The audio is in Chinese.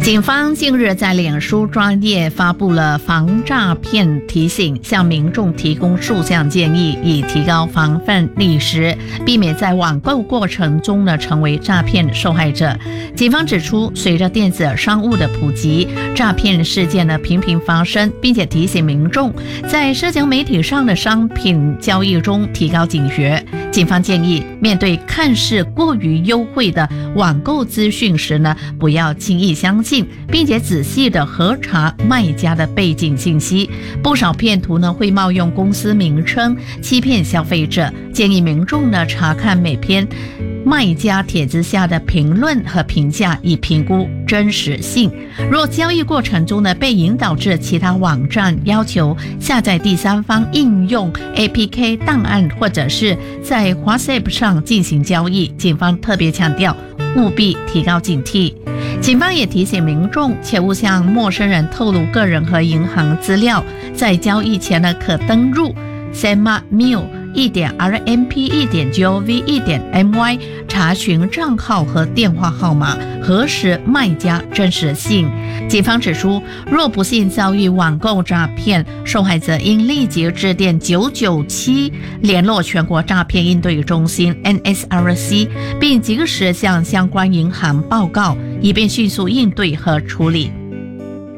警方近日在脸书专页发布了防诈骗提醒，向民众提供数项建议，以提高防范意识，避免在网购过程中成为诈骗受害者。警方指出，随着电子商务的普及，诈骗事件频频发生，并且提醒民众在社交媒体上的商品交易中提高警觉。警方建议，面对看似过于优惠的网购资讯时不要轻易相信，并且仔细的核查卖家的背景信息。不少骗徒会冒用公司名称欺骗消费者，建议民众查看每篇卖家帖子下的评论和评价，以评估真实性。若交易过程中被引导至其他网站要求下载第三方应用 APK 档案，或者是在 WhatsApp 上进行交易，警方特别强调务必提高警惕。警方也提醒民众切勿向陌生人透露个人和银行资料，在交易前可登入 smartmeal.rmp.gov.my 查询账号和电话号码，核实卖家真实性。警方指出，若不幸遭遇网购诈骗，受害者应立即致电997联络全国诈骗应对中心 NSRC， 并及时向相关银行报告，以便迅速应对和处理。